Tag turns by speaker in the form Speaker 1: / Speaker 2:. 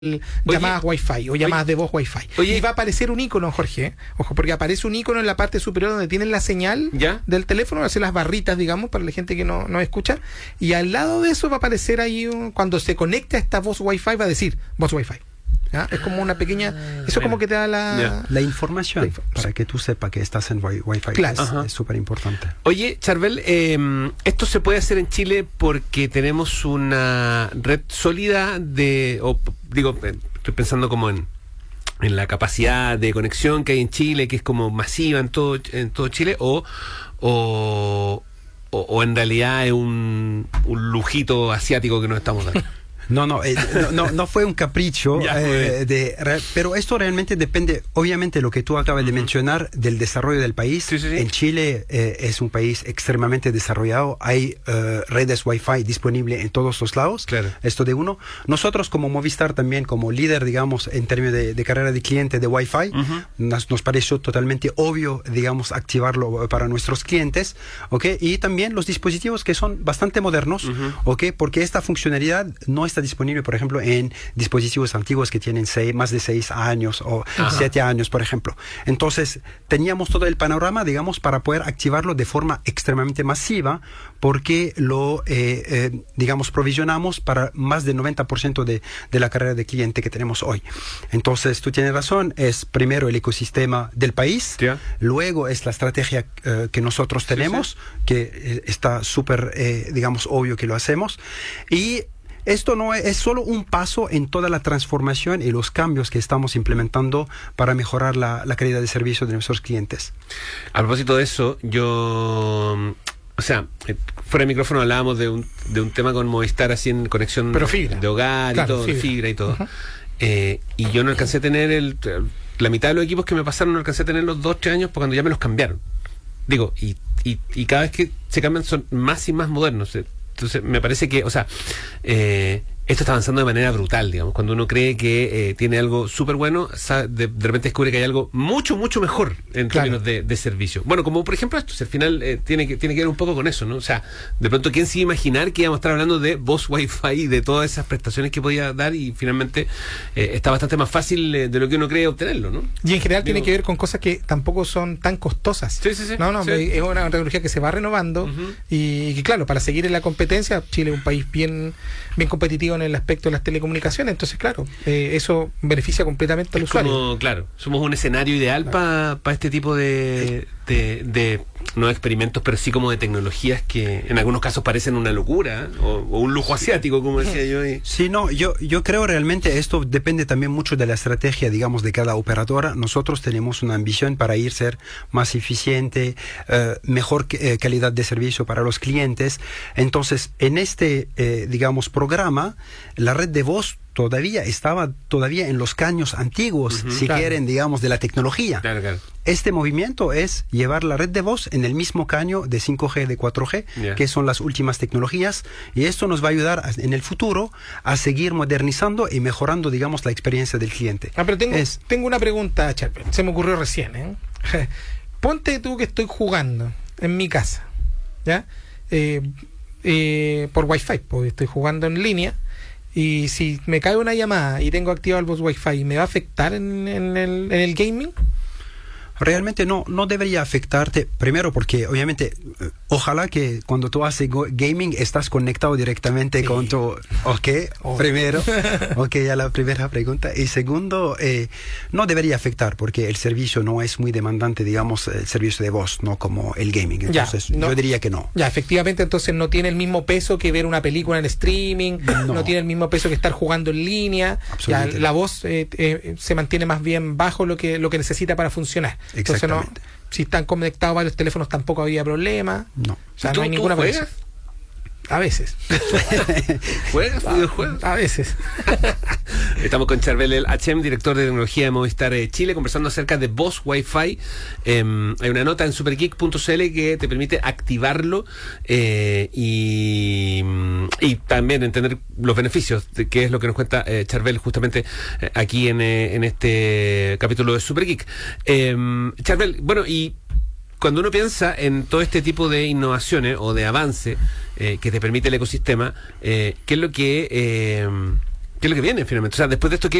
Speaker 1: llamadas Wi-Fi o llamadas de voz Wi-Fi.
Speaker 2: Oye,
Speaker 1: y va a aparecer un icono, Jorge, ojo, porque aparece un icono en la parte superior donde tienen la señal del teléfono, hace las barritas, digamos, para la gente que no escucha, y al lado de eso va a aparecer ahí, cuando se conecte a esta voz Wi-Fi, va a decir voz Wi-Fi. ¿Ya? Es como una pequeña... Eso como que te da
Speaker 3: la información para que tú sepas que estás en Wi-Fi.
Speaker 1: Claro.
Speaker 3: Es súper importante.
Speaker 2: Oye, Charbel, esto se puede hacer en Chile porque tenemos una red sólida estoy pensando como en la capacidad de conexión que hay en Chile, que es como masiva en todo Chile, o en realidad es un lujito asiático que nos estamos dando.
Speaker 3: No fue un capricho, pero esto realmente depende, obviamente, lo que tú acabas de mencionar del desarrollo del país.
Speaker 2: Sí.
Speaker 3: En Chile es un país extremadamente desarrollado, hay redes Wi-Fi disponibles en todos los lados.
Speaker 2: Claro.
Speaker 3: Esto de uno. Nosotros como Movistar también, como líder, digamos, en términos de carrera de cliente de Wi-Fi, nos pareció totalmente obvio, digamos, activarlo para nuestros clientes, ¿ok? Y también los dispositivos que son bastante modernos, ¿ok? Porque esta funcionalidad no está disponible, por ejemplo, en dispositivos antiguos que tienen más de 6 años o 7 años, por ejemplo. Entonces, teníamos todo el panorama, digamos, para poder activarlo de forma extremadamente masiva, porque lo, digamos, provisionamos para más del 90% de la carrera de cliente que tenemos hoy. Entonces, tú tienes razón, es primero el ecosistema del país, luego es la estrategia que nosotros tenemos, que está súper, digamos, obvio que lo hacemos, y esto no es solo un paso en toda la transformación y los cambios que estamos implementando para mejorar la calidad de servicio de nuestros clientes.
Speaker 2: A propósito de eso, fuera de micrófono hablábamos de un tema con Movistar, así en conexión de hogar, claro, y todo, fibra y todo. Y yo no alcancé a tener la mitad de los equipos que me pasaron, no alcancé a tener los 2-3 años cuando ya me los cambiaron. Digo, y cada vez que se cambian son más y más modernos. Entonces, me parece que, esto está avanzando de manera brutal, digamos. Cuando uno cree que tiene algo súper bueno, de repente descubre que hay algo mucho, mucho mejor en términos de servicio. Bueno, como por ejemplo esto, al final tiene que ver un poco con eso, ¿no? O sea, de pronto, ¿quién se iba a imaginar que íbamos a estar hablando de voz Wi-Fi y de todas esas prestaciones que podía dar? Y finalmente está bastante más fácil de lo que uno cree obtenerlo, ¿no?
Speaker 1: Y en general tiene que ver con cosas que tampoco son tan costosas.
Speaker 2: Sí.
Speaker 1: Es una tecnología que se va renovando y que, claro, para seguir en la competencia, Chile es un país bien competitivo en el aspecto de las telecomunicaciones, entonces claro, eso beneficia completamente al usuario.
Speaker 2: Somos un escenario ideal para este tipo de no experimentos, pero sí como de tecnologías que en algunos casos parecen una locura o un lujo asiático, como decía yo.
Speaker 3: Sí, yo creo realmente esto depende también mucho de la estrategia, digamos, de cada operadora. Nosotros tenemos una ambición para ser más eficiente, mejor calidad de servicio para los clientes. Entonces, en este, digamos, programa, la red de voz estaba en los caños antiguos, quieren, digamos, de la tecnología.
Speaker 2: Claro.
Speaker 3: Este movimiento es llevar la red de voz en el mismo caño de 5G, de 4G, que son las últimas tecnologías, y esto nos va a ayudar en el futuro a seguir modernizando y mejorando, digamos, la experiencia del cliente.
Speaker 1: Pero tengo una pregunta, Charbel, se me ocurrió recién, Ponte tú que estoy jugando en mi casa, ¿ya? Por Wi-Fi, porque estoy jugando en línea. Y si me cae una llamada y tengo activado el voz Wi-Fi, ¿me va a afectar en el gaming?
Speaker 3: Realmente no debería afectarte, primero porque obviamente ojalá que cuando tú haces gaming estás conectado directamente con tu... Primero, ya la primera pregunta. Y segundo, no debería afectar porque el servicio no es muy demandante, digamos, el servicio de voz, no como el gaming. Entonces yo diría que no.
Speaker 1: Ya, efectivamente, entonces no tiene el mismo peso que ver una película en streaming, no tiene el mismo peso que estar jugando en línea. Ya, la voz se mantiene más bien bajo lo que necesita para funcionar. Entonces si están conectados varios teléfonos tampoco había problema.
Speaker 3: No.
Speaker 1: O sea, no hay ninguna
Speaker 2: juegas?
Speaker 1: A veces.
Speaker 2: ¿Juegas videojuegos?
Speaker 1: A veces.
Speaker 2: Estamos con Charbel El Hachem, director de tecnología de Movistar Chile, conversando acerca de voz Wi-Fi. Hay una nota en supergeek.cl que te permite activarlo y también entender los beneficios, que es lo que nos cuenta Charbel justamente aquí en este capítulo de Supergeek. Charbel, bueno, y cuando uno piensa en todo este tipo de innovaciones o de avance que te permite el ecosistema, ¿qué es lo que ¿Qué es lo que viene finalmente? O sea, después de esto, ¿qué